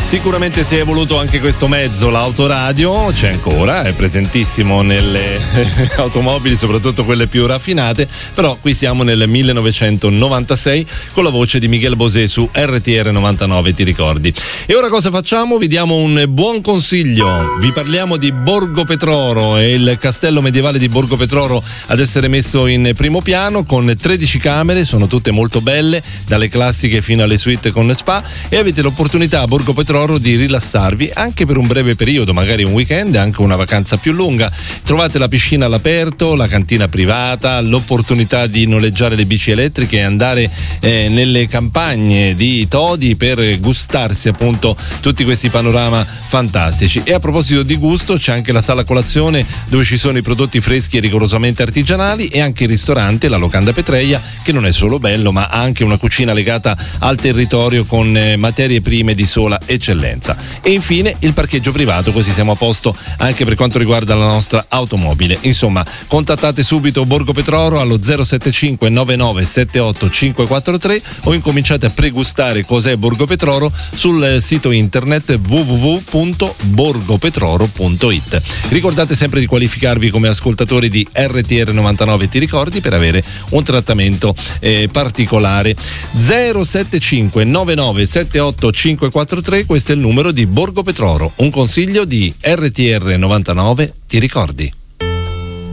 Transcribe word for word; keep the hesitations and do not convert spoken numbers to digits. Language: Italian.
Sicuramente si è evoluto anche questo mezzo, l'autoradio, c'è ancora, è presentissimo nelle automobili, soprattutto quelle più raffinate, però qui siamo nel millenovecentonovantasei con la voce di Miguel Bosé su R T R novantanove, ti ricordi? E ora cosa facciamo? Vi diamo un buon consiglio, vi parliamo di Borgo Petroro, è il castello medievale di Borgo Petroro ad essere messo in primo piano con tredici camere, sono tutte molto belle, dalle classiche fino alle suite con spa, e avete l'opportunità a Borgo Petroro di rilassarvi anche per un breve periodo, magari un weekend, anche una vacanza più lunga. Trovate la piscina all'aperto, la cantina privata, l'opportunità di noleggiare le bici elettriche e andare eh, nelle campagne di Todi per gustarsi appunto tutti questi panorama fantastici. E a proposito di gusto, c'è anche la sala colazione dove ci sono i prodotti freschi e rigorosamente artigianali, e anche il ristorante, la Locanda Petreia, che non è solo bello ma ha anche una cucina legata al territorio con eh, materie prime di sola eccellenza. E infine il parcheggio privato, così siamo a posto anche per quanto riguarda la nostra automobile. Insomma, contattate subito Borgo Petroro allo zero sette cinque nove nove sette otto cinque quattro tre o incominciate a pregustare cos'è Borgo Petroro sul sito internet w w w punto borgo petroro punto i t. Ricordate sempre di qualificarvi come ascoltatori di R T R novantanove, ti ricordi, per avere un trattamento eh, particolare. Zero sette cinque nove nove sette otto cinque quattro tre, questo è il numero di Borgo Petroro. Un consiglio di R T R novantanove, ti ricordi?